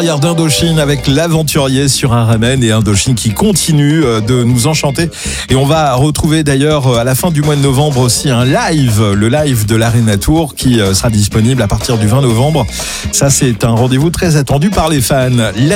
Regarde Indochine avec l'aventurier sur un ramen et Indochine qui continue de nous enchanter. Et on va retrouver d'ailleurs à la fin du mois de novembre aussi un live, le live de l'Arena Tour qui sera disponible à partir du 20 novembre. Ça, c'est un rendez-vous très attendu par les fans.